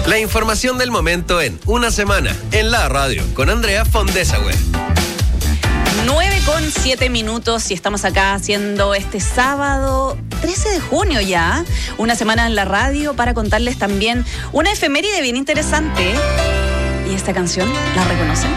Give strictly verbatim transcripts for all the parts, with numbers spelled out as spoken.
La información del momento en Una Semana en la radio con Andrea Fondesauer. nueve con siete minutos y estamos acá haciendo este sábado trece de junio ya, Una Semana en la radio, para contarles también una efeméride bien interesante. ¿Y esta canción la reconocen?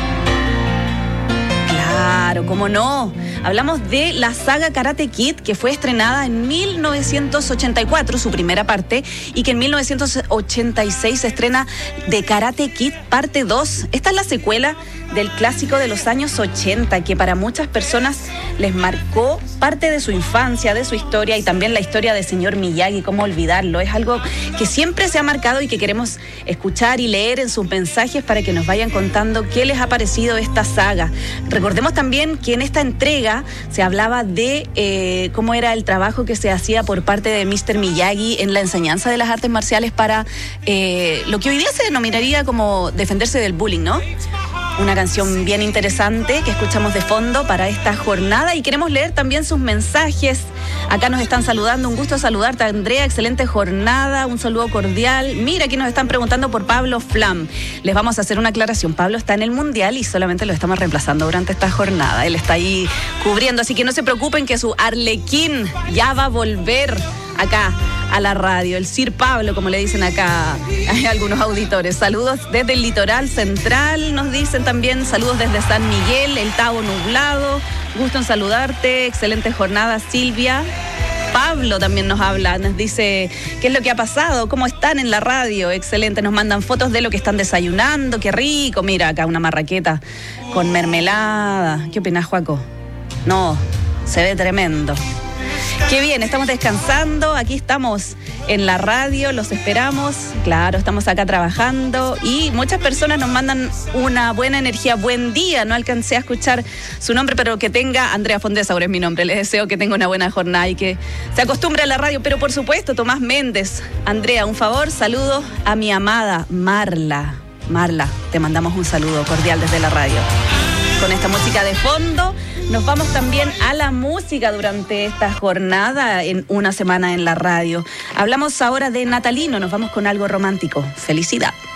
Claro, cómo no. Hablamos de la saga Karate Kid, que fue estrenada en mil novecientos ochenta y cuatro, su primera parte, y que en mil novecientos ochenta y seis se estrena The Karate Kid parte dos. Esta es la secuela del clásico de los años ochenta, que para muchas personas les marcó parte de su infancia, de su historia, y también la historia del señor Miyagi. ¿Cómo olvidarlo? Es algo que siempre se ha marcado y que queremos escuchar y leer en sus mensajes para que nos vayan contando qué les ha parecido esta saga. Recordemos también que en esta entrega se hablaba de eh, cómo era el trabajo que se hacía por parte de míster Miyagi en la enseñanza de las artes marciales para eh, lo que hoy día se denominaría como defenderse del bullying, ¿no? Una canción bien interesante que escuchamos de fondo para esta jornada, y queremos leer también sus mensajes. Acá nos están saludando, un gusto saludarte, Andrea, excelente jornada, un saludo cordial. Mira, aquí nos están preguntando por Pablo Flam. Les vamos a hacer una aclaración. Pablo está en el Mundial y solamente lo estamos reemplazando durante esta jornada. Él está ahí cubriendo, así que no se preocupen que su Arlequín ya va a volver acá a la radio, el Sir Pablo, como le dicen acá hay algunos auditores. Saludos desde el litoral central, nos dicen también, saludos desde San Miguel, el Tabo nublado, gusto en saludarte, excelente jornada, Silvia. Pablo también nos habla, nos dice qué es lo que ha pasado, cómo están en la radio, excelente, nos mandan fotos de lo que están desayunando, qué rico, mira acá una marraqueta con mermelada. ¿Qué opinas, Joaco? No, se ve tremendo. Qué bien, estamos descansando, aquí estamos en la radio, los esperamos, claro, estamos acá trabajando y muchas personas nos mandan una buena energía, buen día, no alcancé a escuchar su nombre, pero que tenga, Andrea Fondesauer es mi nombre, les deseo que tenga una buena jornada y que se acostumbre a la radio, pero por supuesto, Tomás Méndez. Andrea, un favor, saludo a mi amada Marla, Marla, te mandamos un saludo cordial desde la radio. Con esta música de fondo, nos vamos también a la música durante esta jornada en Una Semana en la radio. Hablamos ahora de natalino, nos vamos con algo romántico. Felicidad.